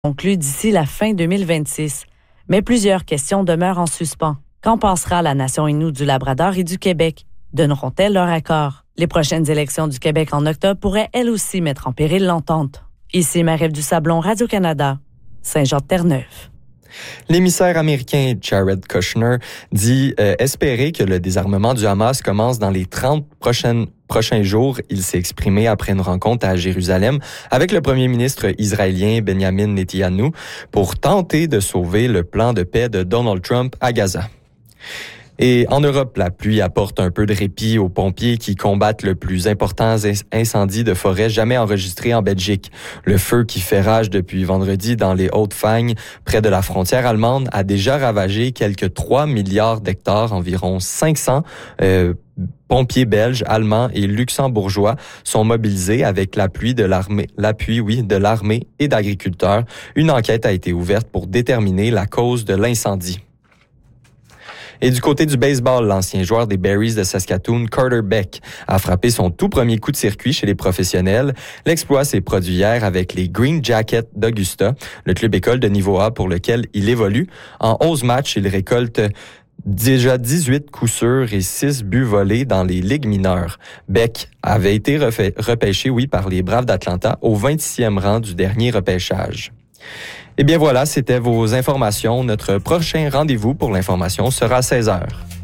conclu d'ici la fin 2026. Mais plusieurs questions demeurent en suspens. Qu'en pensera la nation Innu du Labrador et du Québec? Donneront-elles leur accord? Les prochaines élections du Québec en octobre pourraient elles aussi mettre en péril l'entente. Ici Marie-Ève Dusablon, Radio-Canada, Saint-Jean-de-Terre-Neuve. L'émissaire américain Jared Kushner dit espérer que le désarmement du Hamas commence dans les 30 prochains jours. Il s'est exprimé après une rencontre à Jérusalem avec le premier ministre israélien Benjamin Netanyahou pour tenter de sauver le plan de paix de Donald Trump à Gaza. Et en Europe, la pluie apporte un peu de répit aux pompiers qui combattent le plus important incendie de forêt jamais enregistré en Belgique. Le feu qui fait rage depuis vendredi dans les Hautes-Fagnes, près de la frontière allemande, a déjà ravagé quelques 3 milliards d'hectares, environ 500 pompiers belges, allemands et luxembourgeois sont mobilisés avec l'appui de l'armée et d'agriculteurs. Une enquête a été ouverte pour déterminer la cause de l'incendie. Et du côté du baseball, l'ancien joueur des Berries de Saskatoon, Carter Beck, a frappé son tout premier coup de circuit chez les professionnels. L'exploit s'est produit hier avec les Green Jackets d'Augusta, le club école de niveau A pour lequel il évolue. En 11 matchs, il récolte déjà 18 coups sûrs et 6 buts volés dans les ligues mineures. Beck avait été repêché, par les Braves d'Atlanta au 26e rang du dernier repêchage. Eh bien voilà, c'était vos informations. Notre prochain rendez-vous pour l'information sera à 16h.